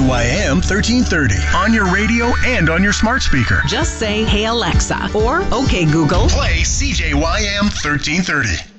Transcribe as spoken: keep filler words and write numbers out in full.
Y M thirteen thirty on your radio and on your smart speaker. Just say, "Hey Alexa," or "Okay Google, play C J Y M thirteen thirty.